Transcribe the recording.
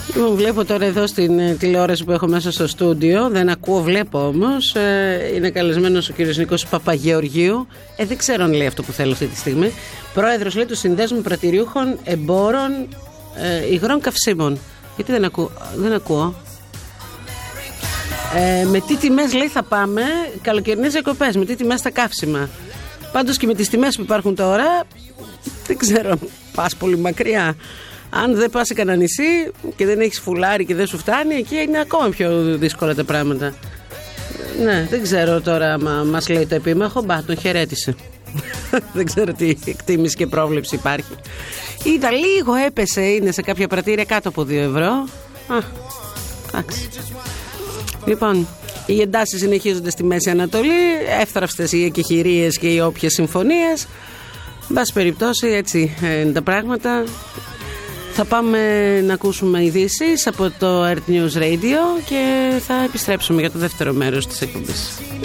Βλέπω τώρα εδώ στην τηλεόραση που έχω μέσα στο στούντιο. Δεν ακούω, βλέπω όμως. Είναι καλεσμένος ο κύριος Νίκος Παπαγεωργίου. Δεν ξέρω αν λέει αυτό που θέλω αυτή τη στιγμή. Πρόεδρος, λέει, του Συνδέσμου Πρατηριούχων Εμπόρων Υγρών Καυσίμων. Γιατί δεν ακούω. Με τι τιμές, λέει, θα πάμε καλοκαιρινές διακοπές, με τι τιμές τα καύσιμα. Πάντως και με τις τιμές που υπάρχουν τώρα, δεν ξέρω, πας πολύ μακριά. Αν δεν πας σε κανένα νησί και δεν έχεις φουλάρι και δεν σου φτάνει, εκεί είναι ακόμα πιο δύσκολα τα πράγματα. Ναι, δεν ξέρω τώρα, μας λέει το επίμαχο, τον χαιρέτησε. Δεν ξέρω τι εκτίμηση και πρόβλεψη υπάρχει. Είδα λίγο έπεσε, είναι σε κάποια πρατήρια κάτω από 2 ευρώ. Εντάξει. Λοιπόν, οι εντάσεις συνεχίζονται στη Μέση Ανατολή, εύθραυστες οι εκεχηρίες και οι όποιες συμφωνίες. Εν πάση περιπτώσει, έτσι είναι τα πράγματα. Θα πάμε να ακούσουμε ειδήσεις από το Earth News Radio και θα επιστρέψουμε για το δεύτερο μέρος της εκπομπής.